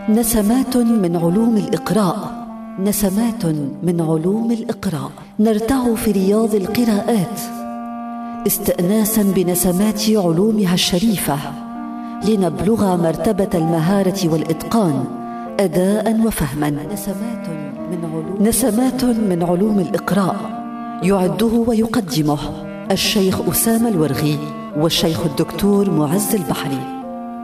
نسمات من علوم الإقراء، نسمات من علوم الإقراء، نرتع في رياض القراءات استئناسا بنسمات علومها الشريفة، لنبلغ مرتبة المهارة والإتقان أداء وفهما. نسمات من علوم الإقراء، يعده ويقدمه الشيخ أسامة الورغي والشيخ الدكتور معز البحري.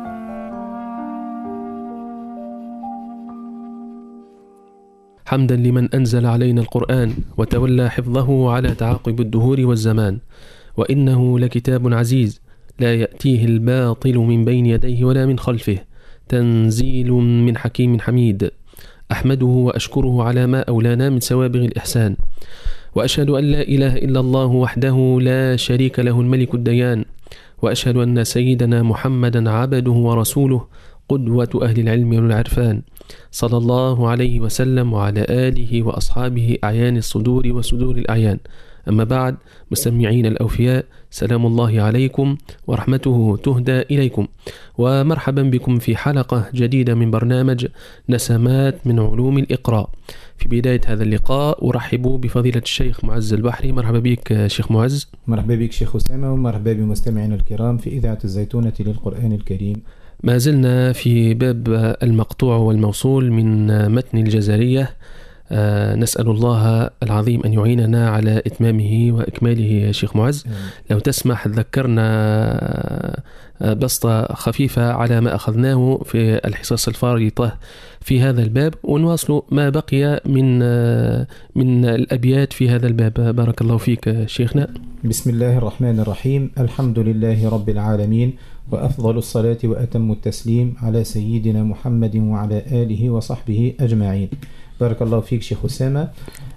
حمدا لمن أنزل علينا القرآن وتولى حفظه على تعاقب الدهور والزمان، وإنه لكتاب عزيز لا يأتيه الباطل من بين يديه ولا من خلفه، تنزيل من حكيم حميد. أحمده وأشكره على ما أولانا من سوابغ الإحسان، وأشهد أن لا إله إلا الله وحده لا شريك له الملك الديان، وأشهد أن سيدنا محمدا عبده ورسوله قدوة أهل العلم والعرفان، صلى الله عليه وسلم وعلى آله وأصحابه أعيان الصدور وصدور الأعيان. أما بعد، مستمعين الأوفياء، سلام الله عليكم ورحمته تهدى إليكم، ومرحبا بكم في حلقة جديدة من برنامج نسمات من علوم الإقراء. في بداية هذا اللقاء أرحب بفضيلة الشيخ معز البحري. مرحبا بك شيخ معز. مرحبا بك شيخ أسامة، ومرحبا بمستمعين الكرام في إذاعة الزيتونة للقرآن الكريم. ما زلنا في باب المقطوع والموصول من متن الجزرية، نسأل الله العظيم أن يعيننا على إتمامه وإكماله. يا شيخ معز، لو تسمح ذكرنا بسطة خفيفة على ما أخذناه في الحصص الفارطة في هذا الباب، ونواصل ما بقي من الأبيات في هذا الباب. بارك الله فيك شيخنا. بسم الله الرحمن الرحيم. الحمد لله رب العالمين، وأفضل الصلاة وأتم التسليم على سيدنا محمد وعلى آله وصحبه أجمعين. بارك الله فيك شيخ أسامة.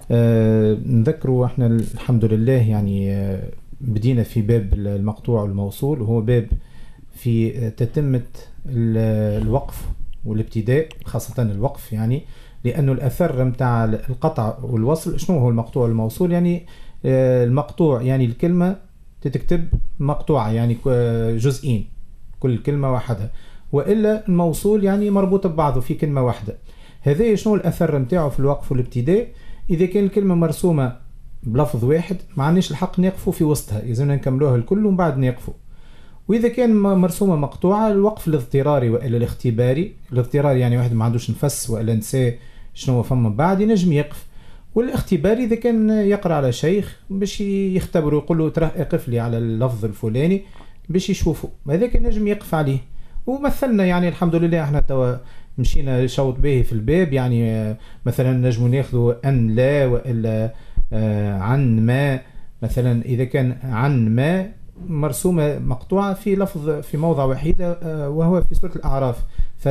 نذكروا احنا الحمد لله يعني بدينا في باب المقطوع والموصول، وهو باب في تتمة الوقف والابتداء، خاصة الوقف، يعني لأنه الأثر متاع القطع والوصل. شنو هو المقطوع والموصول؟ يعني المقطوع يعني الكلمة تتكتب مقطوعة، يعني جزئين، كل كلمة واحدة، وإلا الموصول يعني مربوط ببعضه في كلمة واحدة. هذا شنو الأثر متاعه في الوقف والابتداء؟ إذا كان الكلمة مرسومة بلفظ واحد ما عندناش الحق نقفوا في وسطها، لازمنا نكملوها الكل ومن بعد نقفوا. وإذا كان مرسومة مقطوعة، الوقف الاضطراري وإلا الاختباري. الاضطراري يعني واحد ما عندوش نفس وإلا نسى شنو فما بعد ينجم يقف. والاختباري إذا كان يقرأ على شيخ باش يختبره، يقول له ترى اقف لي على اللفظ الفلاني باش يشوفه، هذاك ينجم يقف عليه. ومثلنا يعني الحمد لله احنا توا مشينا شوط به في الباب، يعني مثلا نجموا ناخذوا أن لا وإلا عن ما. مثلا إذا كان عن ما مرسومة مقطوعة في لفظ في موضع وحيدة، وهو في سورة الأعراف،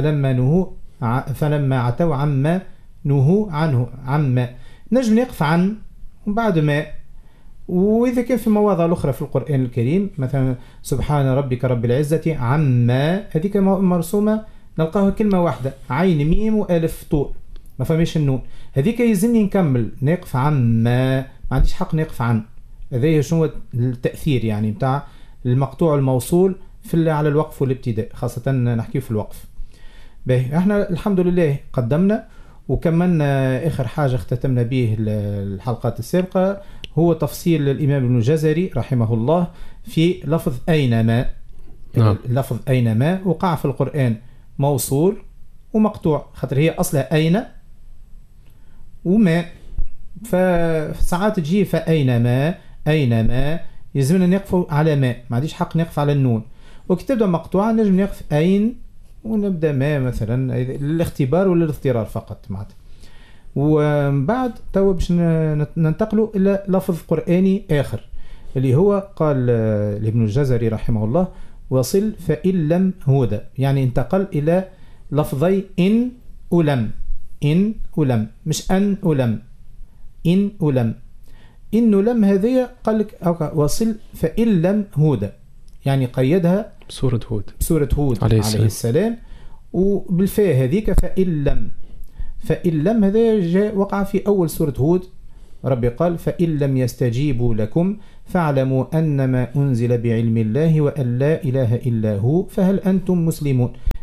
فلما عتوا عما نهوا عنه، عما نجم نقف عن وبعد ما. وإذا كان في مواضع الأخرى في القرآن الكريم، مثلا سبحان ربك رب العزة عما، هذيك مرسومة نلقاها كلمة واحدة، عين ميم وألف طول، ما فماش النون، هذيك يلزمني نكمل نقف عما، ما عنديش حق نقف عن. هذا شنو التأثير يعني بتاع المقطوع الموصول في على الوقف والابتداء، خاصة نحكي في الوقف. باهي، احنا الحمد لله قدمنا وكملنا. آخر حاجة اختتمنا به الحلقات السابقة هو تفصيل الإمام ابن الجزري رحمه الله في لفظ أينما. لفظ أينما وقع في القرآن موصول ومقطوع، خاطر هي أصلها أين وما، فساعات تجي فأينما أينما يلزمنا نقف على ما عنديش حق نقف على النون. وكتبدا مقطوعة نجم نقف أين ونبدأ ما، مثلا للاختبار ولا الاضطرار فقط معناتها. وبعد تو باش ننتقلوا إلى لفظ قرآني آخر اللي هو قال لابن الجزري رحمه الله وصل فإن لم هدى، يعني انتقل إلى لفظي إن ولم. إن ولم، مش أن ولم، إن ولم. إن ولم هذه قال لك وصل فإن لم هدى، يعني قيدها بسورة هود عليه السلام، وبالفاء هذيك فإن لم. فإن لم هذا جاء وقع في أول سورة هود، ربي قال فإن لم يستجيبوا لكم فاعلموا أنما أنزل بعلم الله وأن لا إله إلا هو فهل أنتم مسلمون.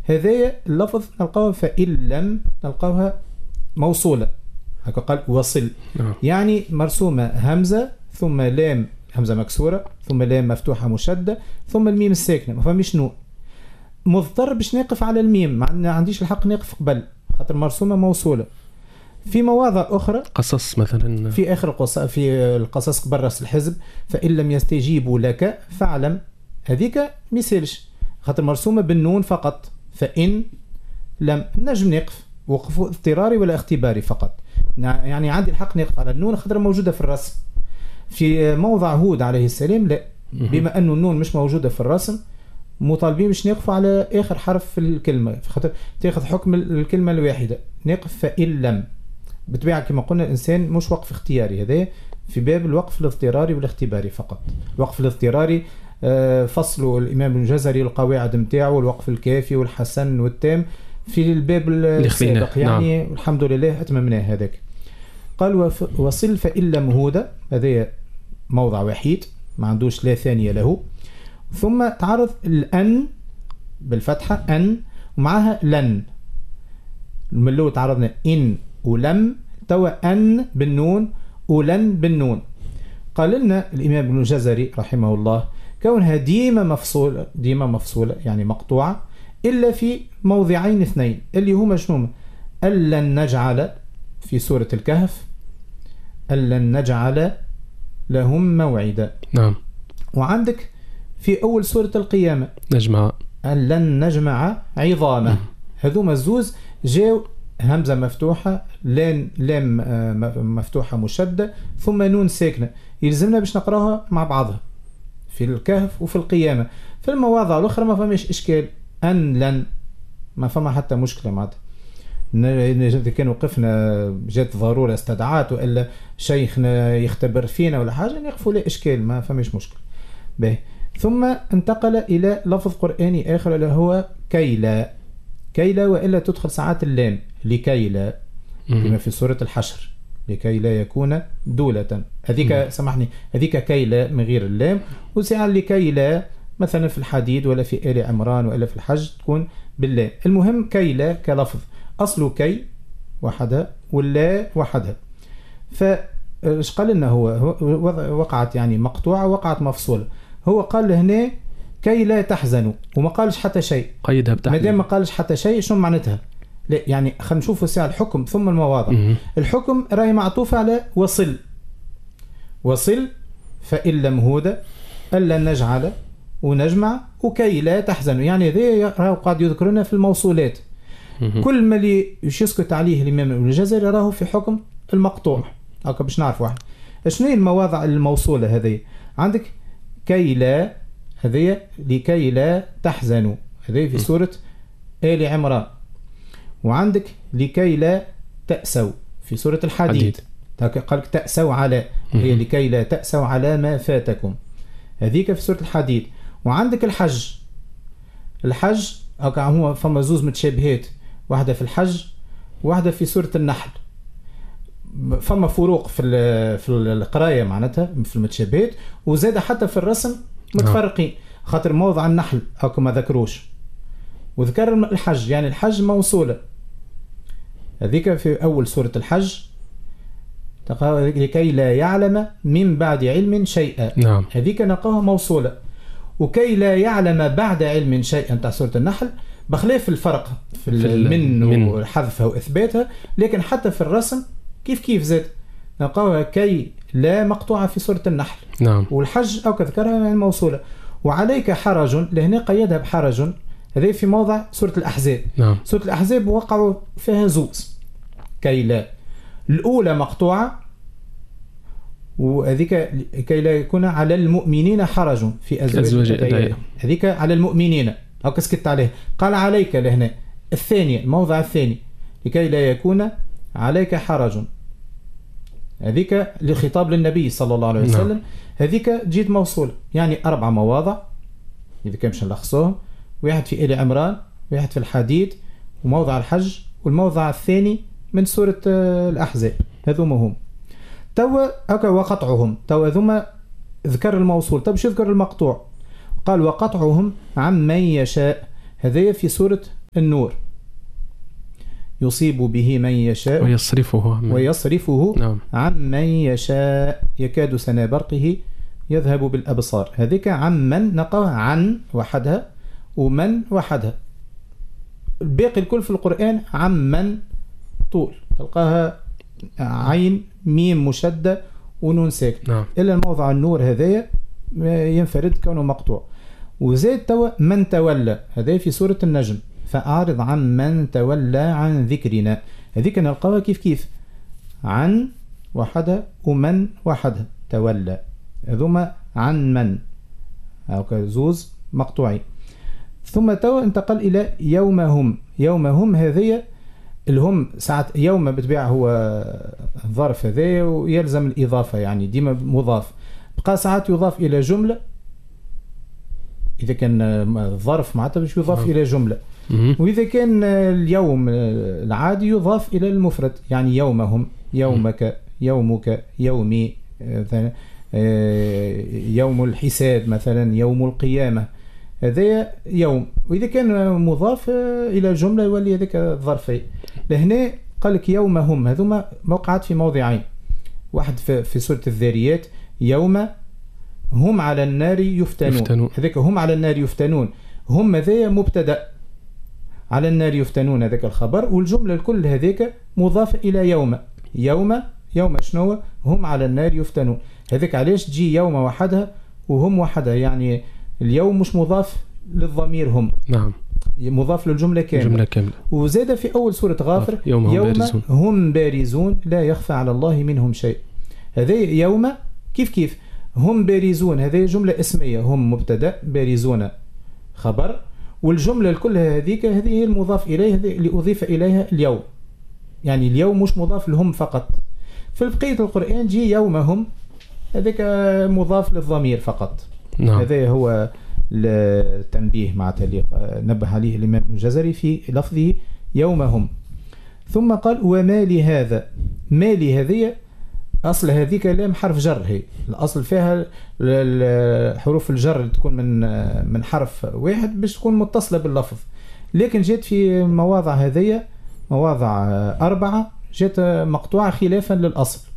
هذا اللفظ نلقاه فإن لم نلقاها موصولة، هكا قال وصل. يعني مرسومة همزة ثم لام همزة مكسورة ثم لام مفتوحة مشدة ثم الميم الساكنة، ما فهمش نون. مضطر باش نقف على الميم، ما عنديش الحق نقف قبل خاطر مرسومة موصولة. في مواضع أخرى قصص مثلا في آخر في القصص قبل رأس الحزب فإن لم يستجيبوا لك فاعلم، هذيك ميسالش خاطر مرسومة بالنون فقط. فإن لم نجم نقف وقف اضطراري ولا اختباري فقط، يعني عندي الحق نقف على النون خاطر موجودة في الرسم. في موضع هود عليه السلام لا، بما أنه النون مش موجودة في الرسم مطالبين مش نقف على آخر حرف في الكلمة خاطر تاخذ حكم الكلمة الواحدة. نقف فإن لم بطبيعة كما قلنا الإنسان مش وقف اختياري، هذا في باب الوقف الاضطراري والاختباري فقط. الوقف الاضطراري فصل الإمام الجزري القواعد متاعه والوقف الكافي والحسن والتام في الباب السابق يعني نعم. الحمد لله أتممناه هذاك. قال وصل فإن لم هودة، هذا موضع وحيد ما عندوش لا ثانية له. ثم تعرض الأن بالفتحة أن ومعها لن، من الأول تعرضنا إن ولم، توا أن بالنون ولن بالنون. قال لنا الإمام ابن الجزري رحمه الله كونها ديما مفصولة يعني مقطوعة إلا في موضعين اثنين اللي هما شنو؟ ألن نجعل في سورة الكهف، ألن نجعل لهم موعدا. نعم. وعندك في أول سورة القيامة نجمع، ألن نجمع عظامه. هذوما الزوز جاو همزة مفتوحة لام مفتوحة مشدة ثم نون ساكنة، يلزمنا باش نقراها مع بعضها في الكهف وفي القيامة. في المواضع الأخرى ما فماش إشكال، أن لن ما فما حتى مشكلة معناتها. إذا كان وقفنا جات ضرورة استدعات وإلا شيخنا يختبر فينا ولا حاجة نقفوا لا إشكال ما فماش مشكلة. به ثم انتقل إلى لفظ قرآني آخر اللي هو كيلا. كيلا وإلا تدخل ساعات اللام لكيلا كما في سورة الحشر لكي لا يكون دولة، هذيك سامحني هذيك كيلا من غير اللام. وساعات لكي لا مثلا في الحديد ولا في آل عمران ولا في الحج تكون بالله. المهم كيلا كلفظ أصله كي وحدها ولا وحدها. فايش قال لنا هو وقعت يعني مقطوعة وقعت مفصولة. هو قال هنا كي لا تحزنوا وما قالش حتى شيء، قيدها بتحديد. ما دام ما قالش حتى شيء شنو معناتها؟ لا يعني خلينا نشوفوا ساعة الحكم ثم المواضع. الحكم راهي معطوفة على وصل. وصل فإن لم هودة ألا نجعل ونجمع وكي لا تحزنوا، يعني ذي راهو قاعد يذكرنا في الموصولات. كل ما اللي يسكت عليه الإمام ابن الجزري راهو في حكم المقطوع. هكا باش نعرف واحد شنو هي المواضع الموصولة هذه. عندك كي لا، هذه لكي لا تحزنوا، هذه في سورة آل عمران. وعندك لكي لا تأسوا في سورة الحديد. قالك تأسوا على، هي لكي لا تأسوا على ما فاتكم، هذيك في سورة الحديد. وعندك الحج. الحج هو فما زوز متشابهات، واحدة في الحج واحدة في سورة النحل. فما فروق في القراية معناتها في المتشابهات، وزاد حتى في الرسم متفرقين خاطر موضع النحل هاكو ما ذكروش وذكر الحج، يعني الحج موصولة هذيك في أول سورة الحج لكي لا يعلم من بعد علم شيئا. نعم. هذيك نلقاها موصولة. وكي لا يعلم بعد علم شيئا تاع سورة النحل بخلاف الفرق في المن وحذفها وإثباتها، لكن حتى في الرسم كيف زاد نلقاها كي لا مقطوعة في سورة النحل. نعم. والحج أو كذكرها من الموصولة. وعليك حرج لهنا قيدها بحرج، هذه في موضع سورة الأحزاب. نعم. سورة الأحزاب وقعوا فيها زوز كي لا، الأولى مقطوعة وهذيك كي لا يكون على المؤمنين حرج في أزواج الأدعياء، هذيك على المؤمنين أو كسكت عليه. قال عليك لهنا الثانية الموضع الثاني لكي لا يكون عليك حرج، هذيك لخطاب للنبي صلى الله عليه وسلم. نعم. هذيك جيت موصول، يعني 4 مواضع إذا كان مش نلخصوهم، واحد في آل عمران واحد في الحديد وموضع الحج والموضع الثاني من سورة الأحزاب. هذوما هم توا هكا وقطعهم. توا ذوما ذكر الموصول. طب شو ذكر المقطوع؟ قال وقطعهم عن من يشاء، هذا في سورة النور يصيب به من يشاء ويصرفه نعم. عن من يشاء يكاد سنا برقه يذهب بالأبصار. هذيك عمن نقرأ عن وحدها ومن وحدها. الباقي الكل في القرآن عمن طول تلقاها عين ميم مشدة ونون ساكن نعم. إلا الموضع النور هذايا ينفرد كونه مقطوع. وزاد توا من تولى هذا في سورة النجم فأعرض عن من تولى عن ذكرنا. هذيك نلقاها كيف كيف عن وحدها ومن وحدها تولى هذوما عن من أو كزوز مقطوعين. ثم توا انتقل إلى يومهم هذه الهم ساعة يوم بالطبيعة هو الظرف هذا ويلزم الإضافة يعني ديما مضاف. بقى ساعات يضاف إلى جملة إذا كان الظرف معناتها باش يضاف إلى جملة. وإذا كان اليوم العادي يضاف إلى المفرد يعني يومهم يومك يومك يومي يوم الحساب مثلا يوم القيامة هذا يوم. وإذا كان مضاف إلى جملة يولي هذاك الظرفي. لهنا قال لك يومهم هذوما موقعات في موضعين. واحد في سورة الذاريات يوم هم على النار يفتنون. هذاك هم على النار يفتنون هم ذا مبتدأ على النار يفتنون هذاك الخبر والجملة الكل هذاك مضاف إلى يوم شنو هم على النار يفتنون. هذاك علاش تجي يوم وحدها وهم وحدها يعني اليوم مش مضاف للضمير هم نعم مضاف للجملة كاملة. وزاد في أول سورة غافر يوم هم بارزون لا يخفى على الله منهم شيء. هذا يوم كيف هم بارزون هذه جملة اسمية هم مبتدأ بارزون خبر والجملة الكل هذه هي المضاف إليه اللي أضيف إليها اليوم يعني اليوم مش مضاف لهم فقط. في بقية القرآن جي يومهم هذاك مضاف للضمير فقط نعم. هذا هو التنبيه معناتها اللي نبه عليه الإمام الجزري في لفظه يومهم. ثم قال وما لهذا ما لهذه أصل هذه كلام حرف جر هي الأصل فيها حروف الجر اللي تكون من حرف واحد باش تكون متصلة باللفظ لكن جات في مواضع هذه مواضع 4 جات مقطوعة خلافا للأصل.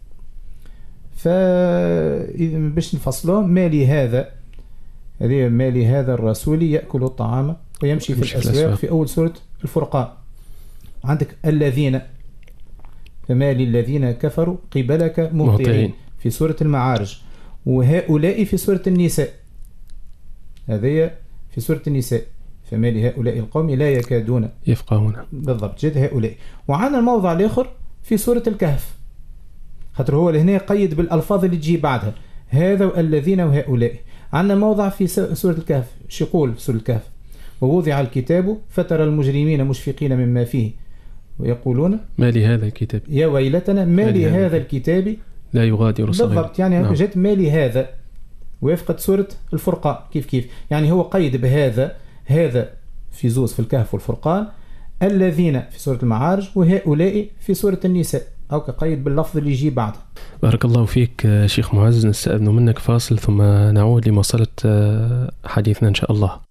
فباش نفصله ما لهذا هذه ما لهذا الرسول يأكل الطعام ويمشي في الأسواق في أول سورة الفرقان. عندك الذين فما للذين كفروا قبلك مهطعين في سورة المعارج وهؤلاء في سورة النساء هذه في سورة النساء فما لهؤلاء القوم لا يكادون يفقهون بالضبط جد هؤلاء. وعندنا الموضع الآخر في سورة الكهف خاطر هو لهنا قيد بالألفاظ اللي تجي بعدها هذا والذين وهؤلاء. عندنا موضع في سورة الكهف شو يقول في سورة الكهف ووضع الكتاب فترى المجرمين مشفقين مما فيه ويقولون ما لهذا الكتاب يا ويلتنا ما لهذا الكتاب لا يغادر صغيرة بالضبط يعني نعم. جت ما لهذا وفقت سورة الفرقان كيف يعني هو قيد بهذا هذا في زوز في الكهف والفرقان الذين في سورة المعارج وهؤلاء في سورة النساء أو كقيد باللفظ اللي يجي بعده. بارك الله فيك شيخ معز. نستأذن منك فاصل ثم نعود لمواصلة حديثنا إن شاء الله.